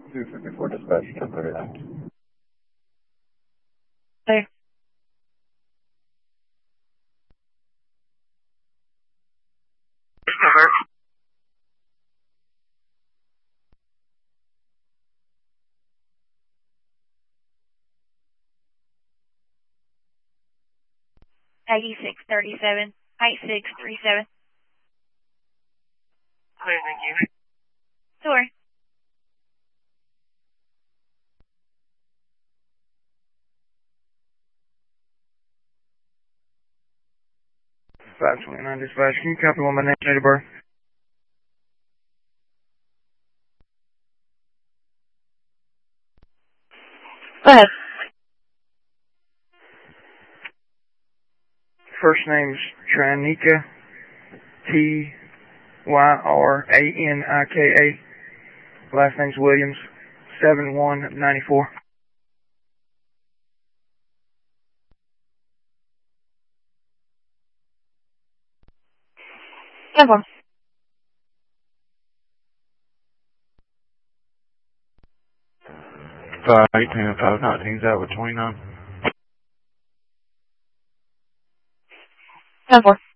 254 dispatch, 1039. Hey. Number. $8637. 8637. Clear, thank you. Sure. Five 29 dispatch, can you copy one my name, date of birth? Go ahead. First name's Trinika, Tyranika. Last name's Williams, 7194. Number. 518 and 519's out with 29. Number.